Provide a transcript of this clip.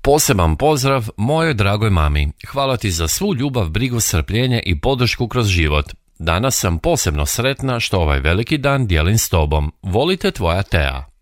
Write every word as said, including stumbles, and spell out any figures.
Poseban pozdrav mojoj dragoj mami. Hvala ti za svu ljubav, brigu, strpljenje i podršku kroz život. Danas sam posebno sretna što ovaj veliki dan dijelim s tobom. Volite, tvoja Tea.